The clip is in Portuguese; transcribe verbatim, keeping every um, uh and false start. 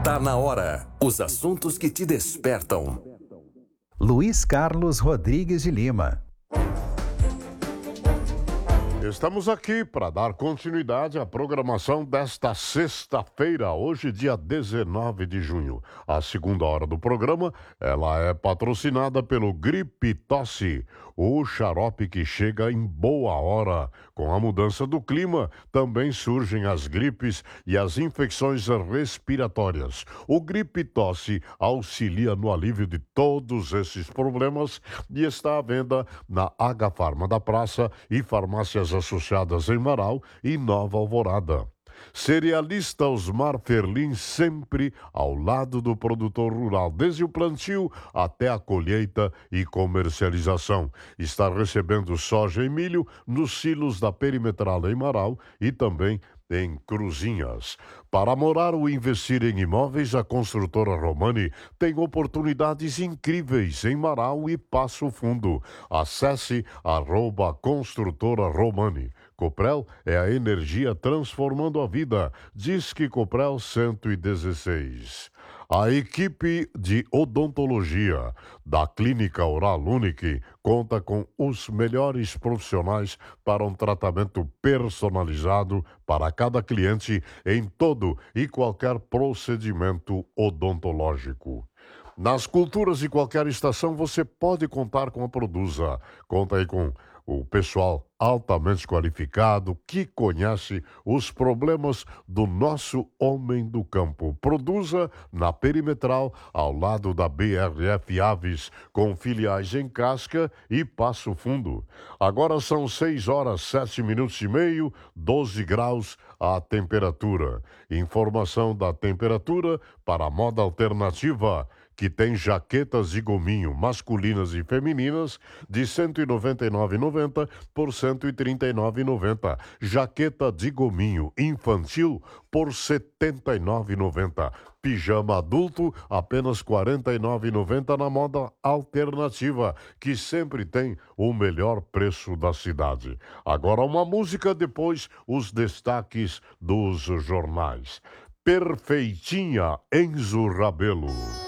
Tá na hora. Os assuntos que te despertam. Luiz Carlos Rodrigues de Lima. Estamos aqui para dar continuidade à programação desta sexta-feira, hoje dia dezenove de junho. A segunda hora do programa, ela é patrocinada pelo Gripe Tosse, o xarope que chega em boa hora. Com a mudança do clima, também surgem as gripes e as infecções respiratórias. O Gripe Tosse auxilia no alívio de todos esses problemas e está à venda na H Farma da Praça e farmácias associadas em Marau e Nova Alvorada. Cerealista Osmar Ferlin, sempre ao lado do produtor rural, desde o plantio até a colheita e comercialização. Está recebendo soja e milho nos silos da Perimetral em Marau e também em Cruzinhas. Para morar ou investir em imóveis, a construtora Romani tem oportunidades incríveis em Marau e Passo Fundo. Acesse arroba construtora Romani. Coprel é a energia transformando a vida. Diz que Coprel cento e dezesseis. A equipe de odontologia da Clínica Oral Unique conta com os melhores profissionais para um tratamento personalizado para cada cliente em todo e qualquer procedimento odontológico. Nas culturas de qualquer estação você pode contar com a Produza. Conta aí com o pessoal altamente qualificado que conhece os problemas do nosso homem do campo. Produza na Perimetral, ao lado da B R F Aves, com filiais em Casca e Passo Fundo. Agora são seis horas, sete minutos e meio, doze graus a temperatura. Informação da temperatura para a moda alternativa, que tem jaquetas de gominho masculinas e femininas de cento e noventa e nove reais e noventa centavos por cento e trinta e nove reais e noventa centavos. Jaqueta de gominho infantil por setenta e nove reais e noventa centavos. Pijama adulto apenas quarenta e nove reais e noventa centavos na moda alternativa, que sempre tem o melhor preço da cidade. Agora uma música, depois os destaques dos jornais. Perfeitinha, Enzo Rabelo.